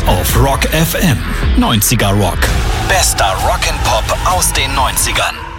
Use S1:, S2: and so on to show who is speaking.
S1: auf Rock FM. 90er Rock. Bester Rock'n'Pop aus den 90ern.